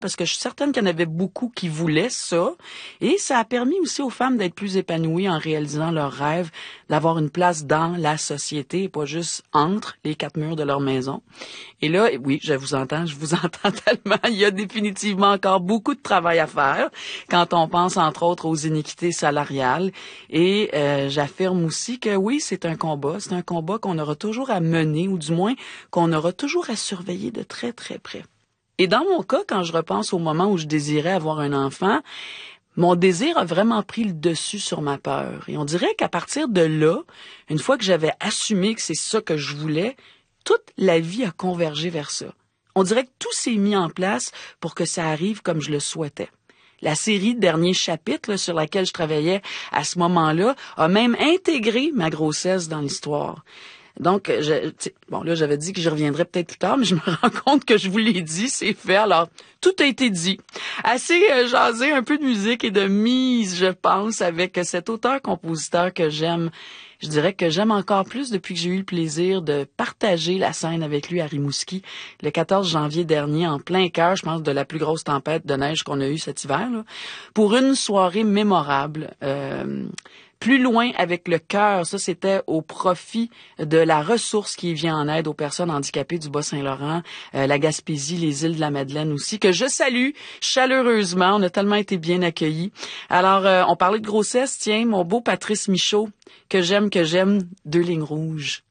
parce que je suis certaine qu'il y en avait beaucoup qui voulaient ça. Et ça a permis aussi aux femmes d'être plus épanouies en réalisant leurs rêves, d'avoir une place dans la société et pas juste entre les quatre murs de leur maison. Et là, oui, je vous entends tellement. Il y a définitivement encore beaucoup de travail à faire quand on pense, entre autres, aux iniquités salariales. Et j'affirme aussi que oui, c'est un combat qu'on aura toujours à mener, ou du moins qu'on aura toujours à surveiller de très, très près. Et dans mon cas, quand je repense au moment où je désirais avoir un enfant, mon désir a vraiment pris le dessus sur ma peur. Et on dirait qu'à partir de là, une fois que j'avais assumé que c'est ça que je voulais, toute la vie a convergé vers ça. On dirait que tout s'est mis en place pour que ça arrive comme je le souhaitais. La série de derniers chapitres sur laquelle je travaillais à ce moment-là a même intégré ma grossesse dans l'histoire. Donc, là, j'avais dit que je reviendrais peut-être plus tard, mais je me rends compte que je vous l'ai dit, c'est fait. Alors, tout a été dit. Assez jasé, un peu de musique et de mise, je pense, avec cet auteur-compositeur que j'aime. Je dirais que j'aime encore plus depuis que j'ai eu le plaisir de partager la scène avec lui à Rimouski le 14 janvier dernier, en plein cœur, je pense, de la plus grosse tempête de neige qu'on a eue cet hiver, là, pour une soirée mémorable. Plus loin avec le cœur, ça c'était au profit de la ressource qui vient en aide aux personnes handicapées du Bas-Saint-Laurent, la Gaspésie, les îles de la Madeleine aussi, que je salue chaleureusement. On a tellement été bien accueillis. Alors, on parlait de grossesse, tiens, mon beau Patrice Michaud, que j'aime, 2 lignes rouges.